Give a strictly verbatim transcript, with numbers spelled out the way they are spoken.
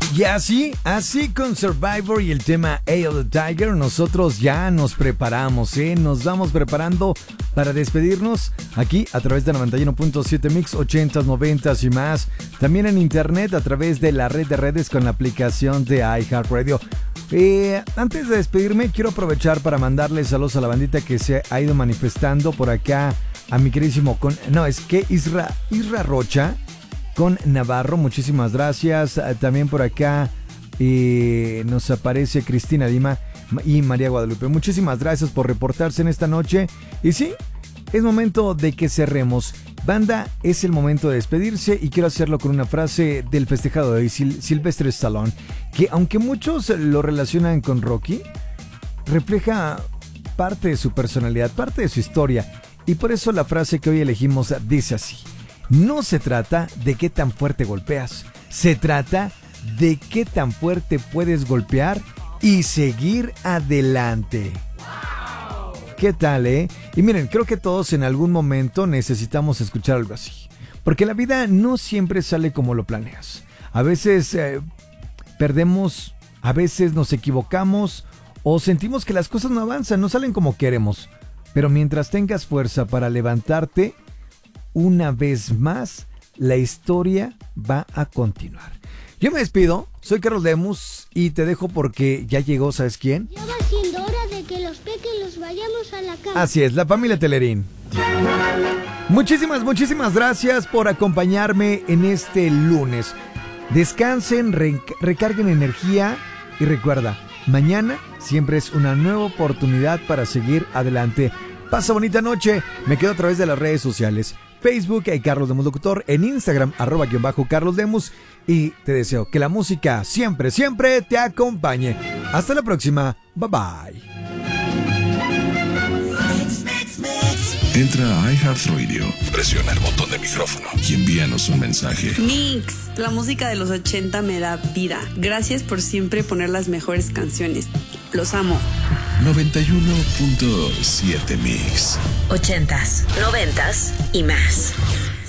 Y así, así con Survivor y el tema Eye of the Tiger, nosotros ya nos preparamos, ¿eh? Nos vamos preparando para despedirnos aquí a través de noventa y uno punto siete Mix, ochentas, noventas y más. También en internet a través de la red de redes con la aplicación de iHeartRadio. Eh, antes de despedirme, quiero aprovechar para mandarles saludos a la bandita que se ha ido manifestando por acá. A mi queridísimo con... No, es que Isra, Isra Rocha con Navarro, muchísimas gracias. También por acá eh, nos aparece Cristina Dima y María Guadalupe. Muchísimas gracias por reportarse en esta noche. Y sí, es momento de que cerremos. Banda, es el momento de despedirse y quiero hacerlo con una frase del festejado de hoy, Sil- Sylvester Stallone, que aunque muchos lo relacionan con Rocky, refleja parte de su personalidad, parte de su historia. Y por eso la frase que hoy elegimos dice así: no se trata de qué tan fuerte golpeas, se trata de qué tan fuerte puedes golpear y seguir adelante. ¿Qué tal, eh? Y miren, creo que todos en algún momento necesitamos escuchar algo así, porque la vida no siempre sale como lo planeas. A veces eh, perdemos, a veces nos equivocamos o sentimos que las cosas no avanzan, no salen como queremos. Pero mientras tengas fuerza para levantarte, una vez más, la historia va a continuar. Yo me despido, soy Carlos Lemus y te dejo porque ya llegó, ¿sabes quién? Ya va siendo hora de que los pequeños vayamos a la cama. Así es, la familia Telerín. Muchísimas, muchísimas gracias por acompañarme en este lunes. Descansen, re- recarguen energía y recuerda, mañana siempre es una nueva oportunidad para seguir adelante. Pasa bonita noche. Me quedo a través de las redes sociales. Facebook, hay Carlos Lemus Locutor. En Instagram, arroba guión bajo Carlos Lemus. Y te deseo que la música siempre, siempre te acompañe. Hasta la próxima. Bye bye. Entra a iHeartRadio, presiona el botón de micrófono y envíanos un mensaje. Mix, la música de los ochenta me da vida. Gracias por siempre poner las mejores canciones. Los amo. noventa y uno punto siete Mix. Ochentas, noventas y más.